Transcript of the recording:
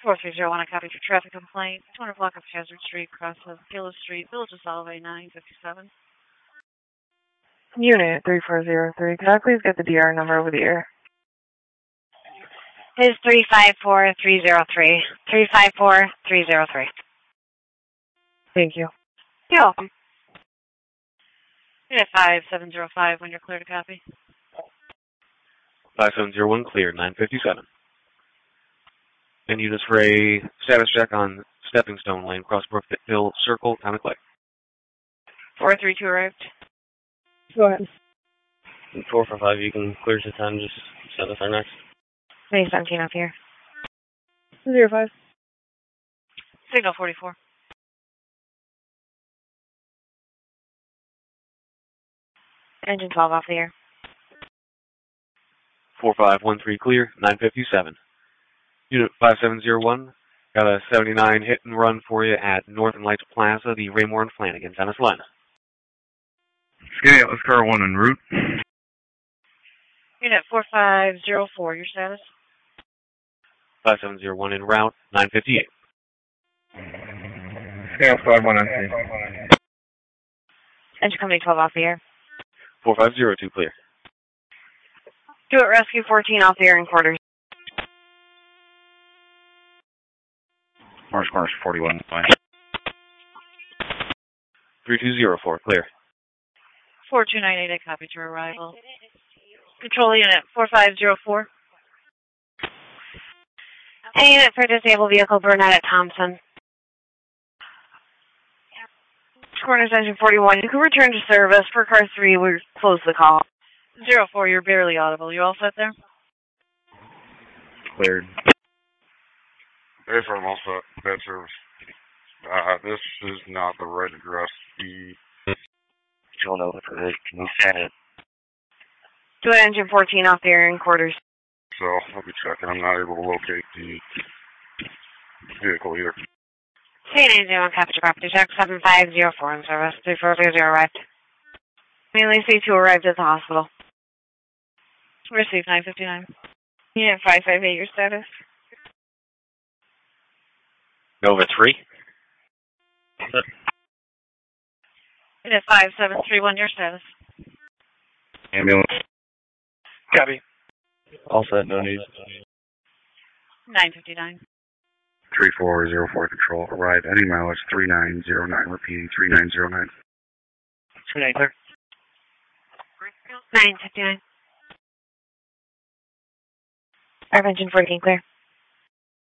4301, I copy for traffic complaint. 200 block of Hazard Street, cross of Gillis Street, Village of Solvay, 957. Unit 3403, can I please get the DR number over the air? It is 354303. 354303. Thank you. You're welcome. Unit 5705, when you're clear to copy. 5701, clear, 957. And units for a status check on Stepping Stone Lane, Crossbrook Hill Circle, Town of Clay. 432 arrived. Go ahead. 445, you can clear to 10, just send us our next. 2017 up here. 05. Signal 44. Engine 12 off the air. 4513, clear, 957. Unit 5701, got a 79 hit and run for you at Northern Lights Plaza, the Raymore and Flanagan, Tennis Line. Scale, let's car 1 en route. Unit 4504, your status? 5701 en route, 958. Scale, squad 1 on scene. Engine company 12 off the air. 4502, clear. Do it rescue 14 off the air in quarters. Mars Mars 41, line. 3204, clear. 4298, I copy to arrival. Control unit 4504. Any unit for disabled vehicle, Burnett at Thompson. Corners engine 41, you can return to service. For car 3, we'll close the call. 04, you're barely audible. You all set there? Cleared. Hey, firm, all set. Bad service. This is not the right address. You'll know for this. Can you send it? Do it engine 14 off the air in quarters. So, I'll be checking. I'm not able to locate the vehicle either. C901, copy to property check 7504 in service. 3430 arrived. Mainly C2 arrived at the hospital. Received 959. Unit 558, your status? Nova 3. Unit 5731, your status? Ambulance. Copy. All set, no need. 959. 3404 control. Arrive any mileage 3909. Repeating 3909. 29 clear. 959. Our engine 14 clear.